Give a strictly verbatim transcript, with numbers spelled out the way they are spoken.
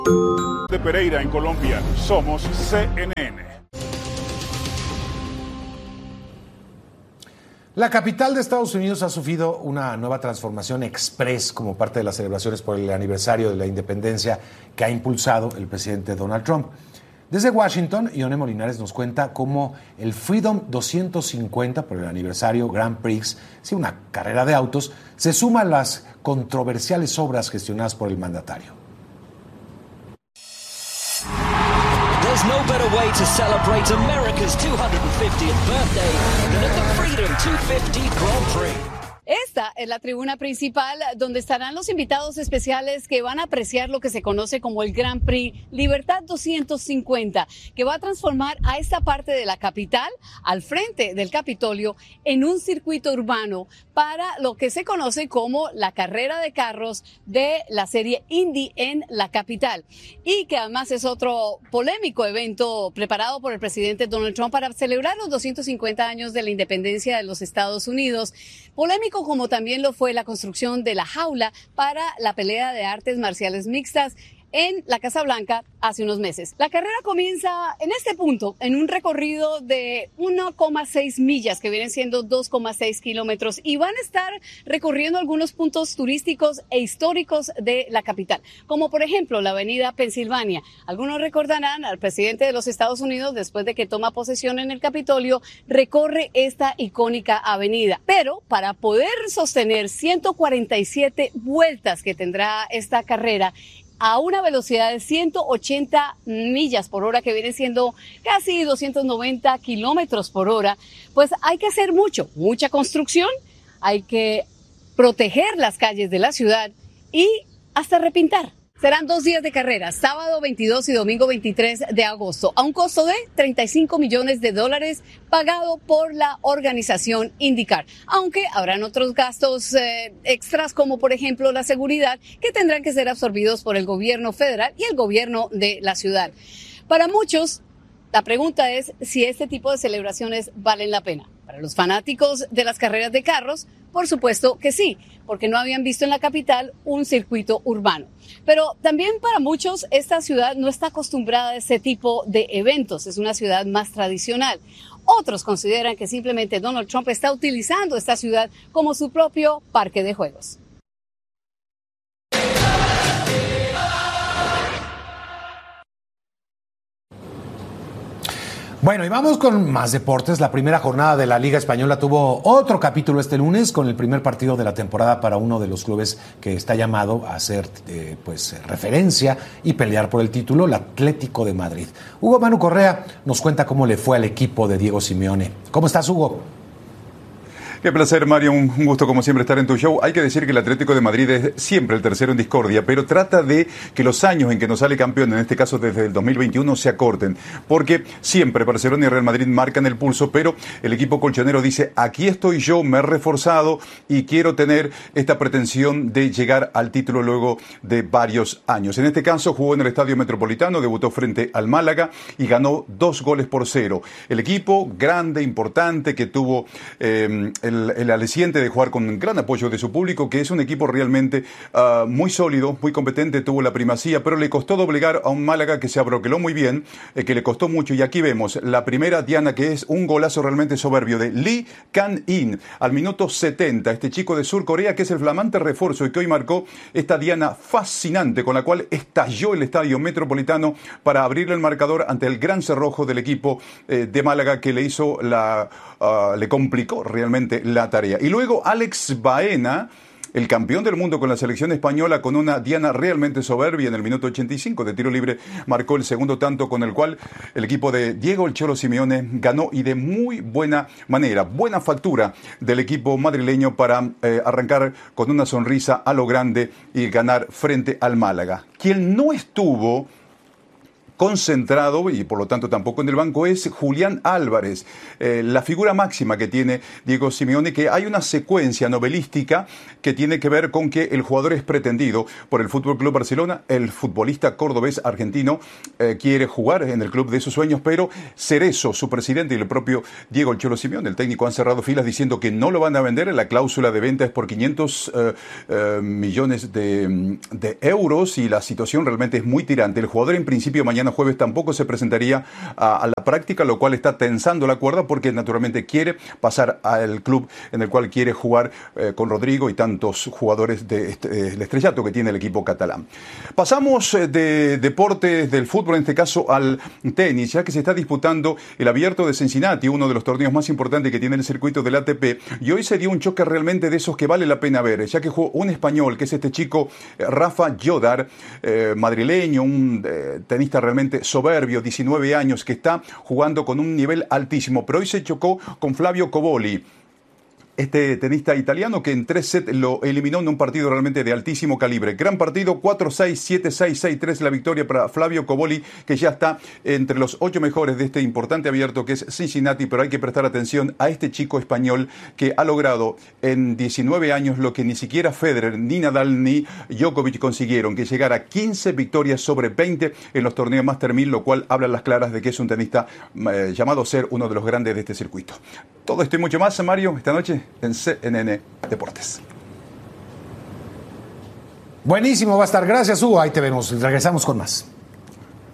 De Pereira en Colombia, somos C N N. La capital de Estados Unidos ha sufrido una nueva transformación express como parte de las celebraciones por el aniversario de la independencia que ha impulsado el presidente Donald Trump. Desde Washington, Ione Molinares nos cuenta cómo el Freedom doscientos cincuenta por el aniversario Grand Prix, sí, una carrera de autos, se suma a las controversiales obras gestionadas por el mandatario. There's no better way to celebrate America's two hundred fiftieth birthday than at the Freedom doscientos cincuenta Grand Prix. Esta es la tribuna principal donde estarán los invitados especiales que van a apreciar lo que se conoce como el Grand Prix Libertad doscientos cincuenta, que va a transformar a esta parte de la capital, al frente del Capitolio, en un circuito urbano para lo que se conoce como la carrera de carros de la serie Indy en la capital. Y que además es otro polémico evento preparado por el presidente Donald Trump para celebrar los doscientos cincuenta años de la independencia de los Estados Unidos. Polémico como también lo fue la construcción de la jaula para la pelea de artes marciales mixtas en la Casa Blanca hace unos meses. La carrera comienza en este punto, en un recorrido de uno coma seis millas, que vienen siendo dos coma seis kilómetros, y van a estar recorriendo algunos puntos turísticos e históricos de la capital, como por ejemplo la avenida Pensilvania. Algunos recordarán al presidente de los Estados Unidos, después de que toma posesión en el Capitolio, recorre esta icónica avenida. Pero para poder sostener ciento cuarenta y siete vueltas que tendrá esta carrera, a una velocidad de ciento ochenta millas por hora, que viene siendo casi doscientos noventa kilómetros por hora, pues hay que hacer mucho, mucha construcción, hay que proteger las calles de la ciudad y hasta repintar. Serán dos días de carrera, sábado veintidós y domingo veintitrés de agosto, a un costo de treinta y cinco millones de dólares pagado por la organización IndyCar, aunque habrán otros gastos eh, extras, como por ejemplo la seguridad, que tendrán que ser absorbidos por el gobierno federal y el gobierno de la ciudad. Para muchos, la pregunta es si este tipo de celebraciones valen la pena. Para los fanáticos de las carreras de carros, por supuesto que sí, porque no habían visto en la capital un circuito urbano. Pero también para muchos esta ciudad no está acostumbrada a ese tipo de eventos, es una ciudad más tradicional. Otros consideran que simplemente Donald Trump está utilizando esta ciudad como su propio parque de juegos. Bueno, y vamos con más deportes. La primera jornada de la Liga Española tuvo otro capítulo este lunes con el primer partido de la temporada para uno de los clubes que está llamado a hacer eh, pues referencia y pelear por el título, el Atlético de Madrid. Hugo Manu Correa nos cuenta cómo le fue al equipo de Diego Simeone. ¿Cómo estás, Hugo? Qué placer, Mario, un gusto como siempre estar en tu show. Hay que decir que el Atlético de Madrid es siempre el tercero en discordia, pero trata de que los años en que nos sale campeón, en este caso desde el dos mil veintiuno, se acorten, porque siempre Barcelona y Real Madrid marcan el pulso, pero el equipo colchonero dice, aquí estoy yo, me he reforzado y quiero tener esta pretensión de llegar al título luego de varios años. En este caso jugó en el Estadio Metropolitano, debutó frente al Málaga y ganó dos goles por cero. El equipo grande, importante, que tuvo eh, El, el aliciente de jugar con gran apoyo de su público, que es un equipo realmente uh, muy sólido, muy competente, tuvo la primacía, pero le costó doblegar a un Málaga que se abroqueló muy bien, eh, que le costó mucho, y aquí vemos la primera diana, que es un golazo realmente soberbio de Lee Kang-in, al minuto setenta, este chico de Sur Corea, que es el flamante refuerzo y que hoy marcó esta diana fascinante, con la cual estalló el Estadio Metropolitano para abrirle el marcador ante el gran cerrojo del equipo eh, de Málaga, que le hizo la, uh, le complicó realmente la tarea. Y luego Alex Baena, el campeón del mundo con la selección española, con una diana realmente soberbia, en el minuto ochenta y cinco de tiro libre marcó el segundo tanto, con el cual el equipo de Diego El Cholo Simeone ganó, y de muy buena manera, buena factura del equipo madrileño para eh, arrancar con una sonrisa a lo grande y ganar frente al Málaga. Quien no estuvo concentrado y por lo tanto tampoco en el banco es Julián Álvarez, eh, la figura máxima que tiene Diego Simeone, que hay una secuencia novelística que tiene que ver con que el jugador es pretendido por el Fútbol Club Barcelona, el futbolista cordobés argentino eh, quiere jugar en el club de sus sueños, pero Cerezo, su presidente, y el propio Diego El Cholo Simeone, el técnico, han cerrado filas diciendo que no lo van a vender. La cláusula de venta es por quinientos eh, eh, millones de, de euros y la situación realmente es muy tirante. El jugador en principio mañana jueves tampoco se presentaría a, a la práctica, lo cual está tensando la cuerda porque naturalmente quiere pasar al club en el cual quiere jugar eh, con Rodrigo y tantos jugadores del de, eh, estrellato que tiene el equipo catalán. Pasamos eh, de deportes del fútbol, en este caso al tenis, ya que se está disputando el Abierto de Cincinnati, uno de los torneos más importantes que tiene el circuito del A T P, y hoy se dio un choque realmente de esos que vale la pena ver, ya que jugó un español, que es este chico eh, Rafa Jodar, eh, madrileño, un eh, tenista realmente soberbio, diecinueve años, que está jugando con un nivel altísimo, pero hoy se chocó con Flavio Cobolli, este tenista italiano que en tres sets lo eliminó en un partido realmente de altísimo calibre. Gran partido, cuatro seis, siete seis, seis tres, la victoria para Flavio Cobolli, que ya está entre los ocho mejores de este importante abierto que es Cincinnati, pero hay que prestar atención a este chico español que ha logrado en diecinueve años lo que ni siquiera Federer, ni Nadal, ni Djokovic consiguieron, que llegar a quince victorias sobre veinte en los torneos Master mil, lo cual habla las claras de que es un tenista eh, llamado a ser uno de los grandes de este circuito. Todo esto y mucho más, Mario, esta noche en C N N Deportes. Buenísimo va a estar. Gracias, Hugo. Ahí te vemos. Regresamos con más.